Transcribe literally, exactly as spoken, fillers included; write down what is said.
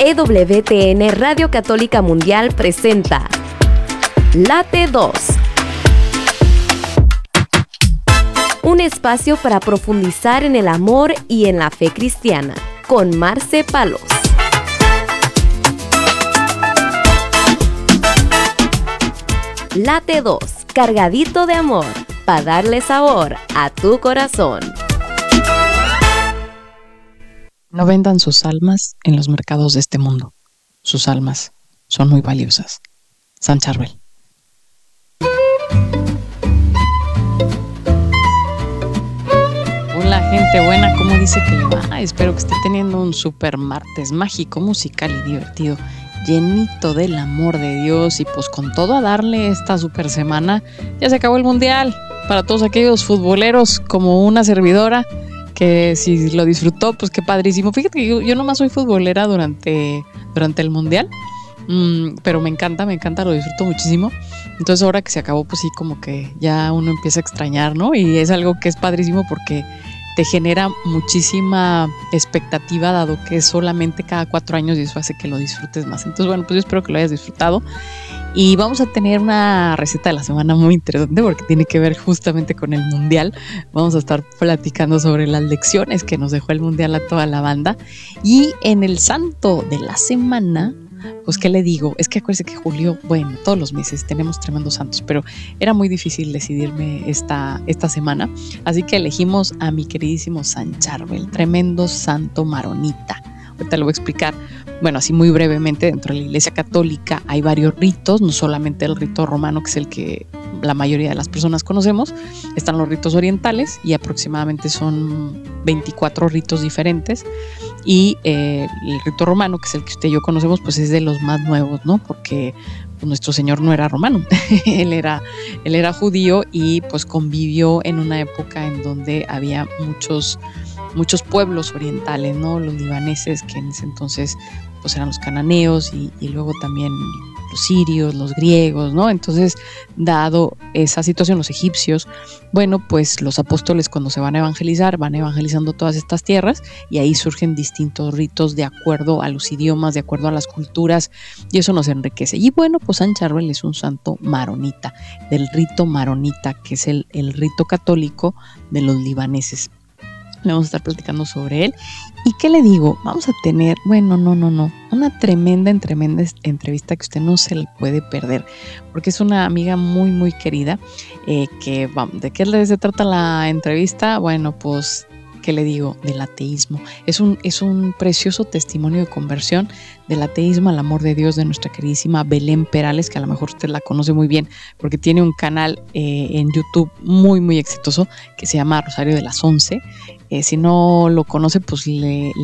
E W T N Radio Católica Mundial presenta Late dos, un espacio para profundizar en el amor y en la fe cristiana, con Marce Palos. Late dos, cargadito de amor, para darle sabor a tu corazón. No vendan sus almas en los mercados de este mundo. Sus almas son muy valiosas. San Charbel. Hola gente buena, ¿cómo dice que le va? Espero que esté teniendo un super martes mágico, musical y divertido, llenito del amor de Dios. Y pues con todo a darle esta super semana. Ya se acabó el mundial. Para todos aquellos futboleros como una servidora, que si lo disfrutó, pues qué padrísimo. Fíjate que yo, yo nomás soy futbolera durante, durante el mundial, mm, pero me encanta, me encanta, lo disfruto muchísimo. Entonces ahora que se acabó, pues sí, como que ya uno empieza a extrañar, ¿no? Y es algo que es padrísimo porque te genera muchísima expectativa, dado que es solamente cada cuatro años y eso hace que lo disfrutes más. Entonces, bueno, pues yo espero que lo hayas disfrutado. Y vamos a tener una receta de la semana muy interesante porque tiene que ver justamente con el mundial. Vamos a estar platicando sobre las lecciones que nos dejó el mundial a toda la banda. Y en el santo de la semana, pues qué le digo, es que acuérdense que julio, bueno, todos los meses tenemos tremendos santos, pero era muy difícil decidirme esta, esta semana. Así que elegimos a mi queridísimo San Charbel, tremendo santo maronita. Ahorita lo voy a explicar. Bueno, así muy brevemente, dentro de la Iglesia Católica hay varios ritos, no solamente el rito romano, que es el que la mayoría de las personas conocemos, están los ritos orientales y aproximadamente son veinticuatro ritos diferentes, y eh, el rito romano, que es el que usted y yo conocemos, pues es de los más nuevos, ¿no? Porque pues, nuestro Señor no era romano, él era, él era judío y pues convivió en una época en donde había muchos muchos pueblos orientales, ¿no? Los libaneses, que en ese entonces pues eran los cananeos, y, y luego también los sirios, los griegos, ¿no? Entonces, dado esa situación, los egipcios, bueno, pues los apóstoles cuando se van a evangelizar, van evangelizando todas estas tierras, y ahí surgen distintos ritos de acuerdo a los idiomas, de acuerdo a las culturas, y eso nos enriquece. Y bueno, pues San Charbel es un santo maronita, del rito maronita, que es el, el rito católico de los libaneses. Le vamos a estar platicando sobre él. ¿Y qué le digo? Vamos a tener, bueno, no, no, no, una tremenda, tremenda entrevista que usted no se le puede perder, porque es una amiga muy, muy querida, eh, que, vamos, ¿de qué se trata la entrevista? Bueno, pues, ¿qué le digo? Del ateísmo. Es un, es un precioso testimonio de conversión del ateísmo al amor de Dios de nuestra queridísima Belén Perales, que a lo mejor usted la conoce muy bien porque tiene un canal eh, en YouTube muy, muy exitoso que se llama Rosario de las Once. Eh, si no lo conoce, pues le, le